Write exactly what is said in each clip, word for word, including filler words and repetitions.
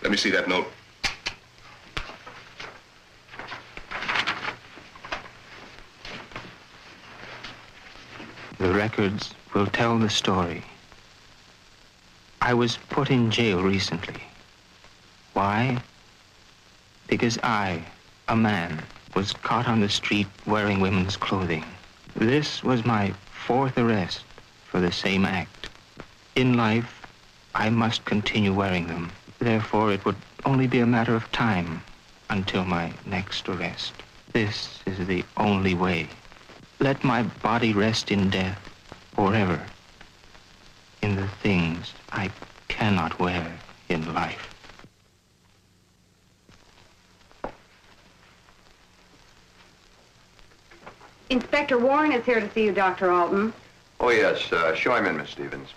Let me see that note. The records will tell the story. I was put in jail recently. Why? Because I, a man, was caught on the street wearing women's clothing. This was my fourth arrest for the same act. In life, I must continue wearing them. Therefore, it would only be a matter of time until my next arrest. This is the only way. Let my body rest in death forever in the things I cannot wear in life. Inspector Warren is here to see you, Doctor Alton. Oh, yes. Uh, show him in, Miss Stevens.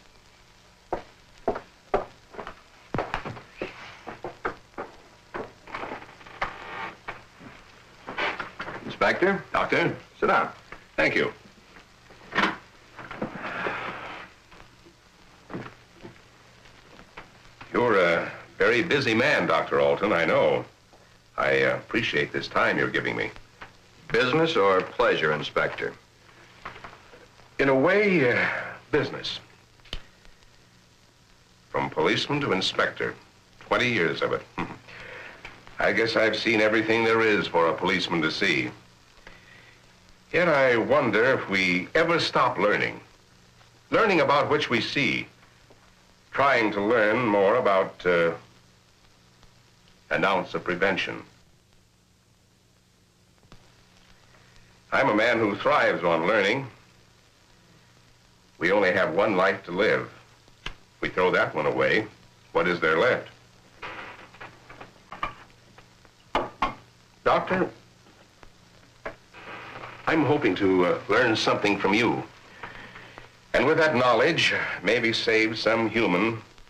Inspector? Doctor? Sit down. Thank you. You're a very busy man, Doctor Alton, I know. I uh, appreciate this time you're giving me. Business or pleasure, Inspector? In a way, uh, business. From policeman to inspector. Twenty years of it. I guess I've seen everything there is for a policeman to see. Yet I wonder if we ever stop learning. Learning about which we see. Trying to learn more about uh, an ounce of prevention. I'm a man who thrives on learning. We only have one life to live. If we throw that one away, what is there left? Doctor, I'm hoping to uh, learn something from you. And with that knowledge, maybe save some human